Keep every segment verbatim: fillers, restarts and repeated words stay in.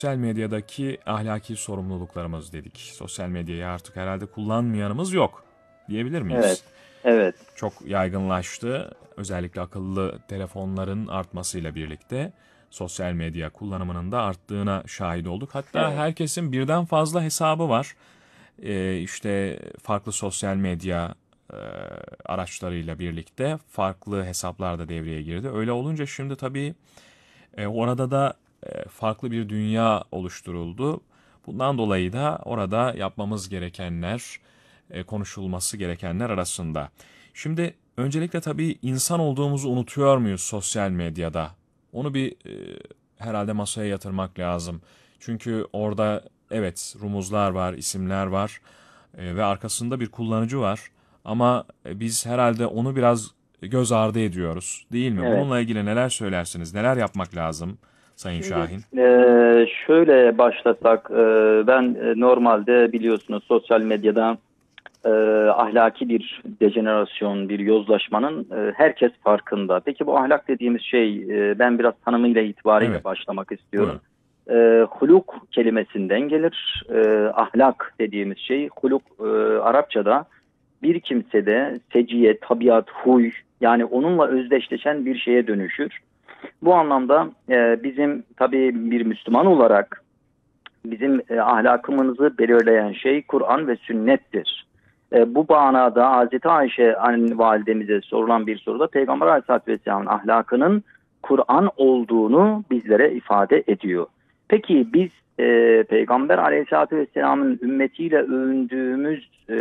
Sosyal medyadaki ahlaki sorumluluklarımız dedik. Sosyal medyayı artık herhalde kullanmayanımız yok diyebilir Evet, miyiz? evet, Çok yaygınlaştı. Özellikle akıllı telefonların artmasıyla birlikte sosyal medya kullanımının da arttığına şahit olduk. Hatta evet. herkesin birden fazla hesabı var. Ee, işte farklı sosyal medya e, araçlarıyla birlikte farklı hesaplar da devreye girdi. Öyle olunca şimdi tabii e, orada da e, farklı bir dünya oluşturuldu. Bundan dolayı da orada yapmamız gerekenler, e, konuşulması gerekenler arasında. Şimdi öncelikle tabii insan olduğumuzu unutuyor muyuz sosyal medyada? Onu bir e, herhalde masaya yatırmak lazım. Çünkü orada evet rumuzlar var, isimler var e, ve arkasında bir kullanıcı var. Ama e, biz herhalde onu biraz göz ardı ediyoruz, değil mi? Evet. Bununla ilgili neler söylersiniz? Neler yapmak lazım Sayın Şimdi Şahin? eee, şöyle başlasak, eee, ben e, normalde biliyorsunuz sosyal medyada eee, ahlaki bir dejenerasyon, bir yozlaşmanın eee, herkes farkında. Peki bu ahlak dediğimiz şey, eee, ben biraz tanımıyla itibariyle Evet, başlamak istiyorum. buyurun. Eee huluk kelimesinden gelir. Eee, ahlak dediğimiz şey, huluk eee, Arapçada bir kimsede seciye, tabiat, huy yani onunla özdeşleşen bir şeye dönüşür. Bu anlamda e, bizim tabii bir Müslüman olarak bizim e, ahlakımızı belirleyen şey Kur'an ve sünnettir. E, bu bağlamda Hazreti Ayşe anne validemize sorulan bir soruda Peygamber Aleyhisselatü Vesselam'ın ahlakının Kur'an olduğunu bizlere ifade ediyor. Peki biz e, Peygamber Aleyhisselatü Vesselam'ın ümmetiyle övündüğümüz e,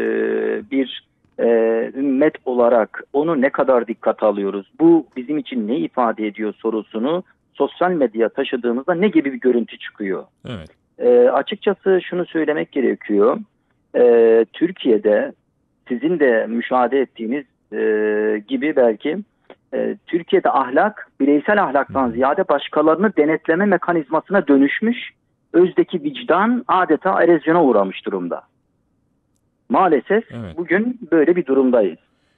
bir e, ümmet olarak onu ne kadar dikkate alıyoruz? Bu bizim için ne ifade ediyor sorusunu sosyal medyaya taşıdığımızda ne gibi bir görüntü çıkıyor? Evet, E, açıkçası şunu söylemek gerekiyor. E, Türkiye'de sizin de müşahede ettiğiniz e, gibi belki e, Türkiye'de ahlak bireysel hı ahlaktan hı. ziyade başkalarını denetleme mekanizmasına dönüşmüş. Özdeki vicdan adeta erozyona uğramış durumda. Maalesef Evet. bugün böyle bir durumdayız.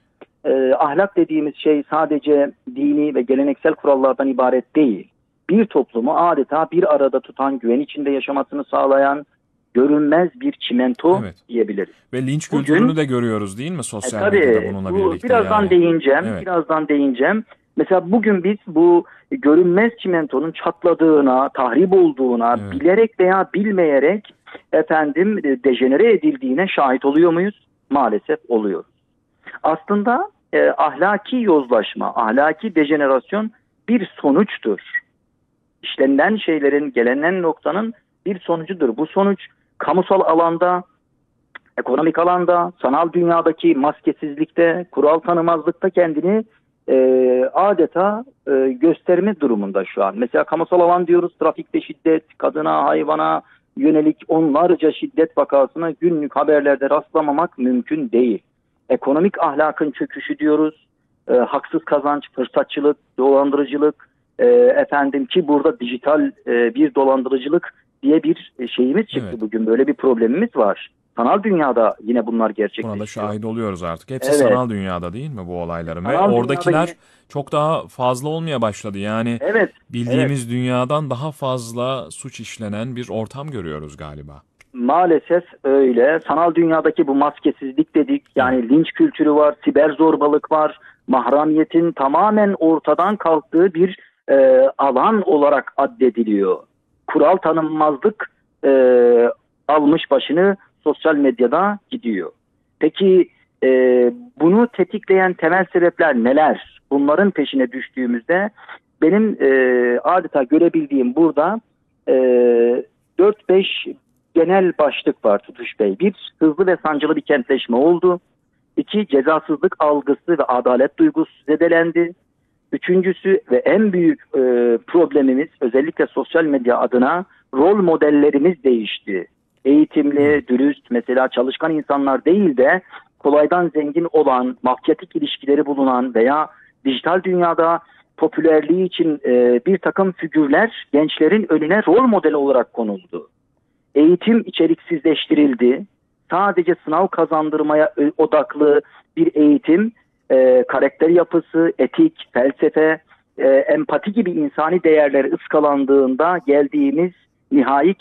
E, ahlak dediğimiz şey sadece dini ve geleneksel kurallardan ibaret değil. Bir toplumu adeta bir arada tutan, güven içinde yaşamasını sağlayan görünmez bir çimento Evet. diyebiliriz. Ve linç kültürünü Bugün de görüyoruz değil mi e, sosyal medyada tabii bununla bu birlikte birazdan yani? değineceğim, Evet, birazdan değineceğim. Mesela bugün biz bu görünmez çimentonun çatladığına, tahrip olduğuna, evet. bilerek veya bilmeyerek efendim e, dejenere edildiğine şahit oluyor muyuz? Maalesef oluyor. Aslında e, ahlaki yozlaşma, ahlaki dejenerasyon bir sonuçtur. İşlenen şeylerin, gelenen noktanın bir sonucudur. Bu sonuç kamusal alanda, ekonomik alanda, sanal dünyadaki maskesizlikte, kural tanımazlıkta kendini e, adeta e, gösterme durumunda şu an. Mesela kamusal alan diyoruz, trafikte şiddet, kadına, hayvana yönelik onlarca şiddet vakasına günlük haberlerde rastlamamak mümkün değil. Ekonomik ahlakın çöküşü diyoruz, e, haksız kazanç, fırsatçılık, dolandırıcılık, e, efendim ki burada dijital e, bir dolandırıcılık diye bir şeyimiz Evet. çıktı bugün. Böyle bir problemimiz var. Sanal dünyada yine bunlar Buna da gerçekleşiyor. şahit oluyoruz artık. Hepsi Evet. sanal dünyada değil mi bu olayların? Ve Sanal dünyada oradakiler yine çok daha fazla olmaya başladı. Yani evet. Evet. bildiğimiz dünyadan daha fazla suç işlenen bir ortam görüyoruz galiba. Maalesef öyle. Sanal dünyadaki bu maskesizlik dedik. Evet. Yani linç kültürü var, siber zorbalık var. Mahramiyetin tamamen ortadan kalktığı bir e, alan olarak addediliyor. Kural tanınmazlık e, almış başını sosyal medyada gidiyor. Peki e, bunu tetikleyen temel sebepler neler? Bunların peşine düştüğümüzde benim e, adeta görebildiğim burada e, dört beş genel başlık var Tutuş Bey. Bir, hızlı ve sancılı bir kentleşme oldu. İki, cezasızlık algısı ve adalet duygusu zedelendi. Üçüncüsü ve en büyük e, problemimiz özellikle sosyal medya adına rol modellerimiz değişti. Evet. Eğitimli, dürüst, mesela çalışkan insanlar değil de kolaydan zengin olan, mafyatik ilişkileri bulunan veya dijital dünyada popülerliği için e, bir takım figürler gençlerin önüne rol model olarak konuldu. Eğitim içeriksizleştirildi. Sadece sınav kazandırmaya odaklı bir eğitim, e, karakter yapısı, etik, felsefe, e, empati gibi insani değerler ıskalandığında geldiğimiz nihai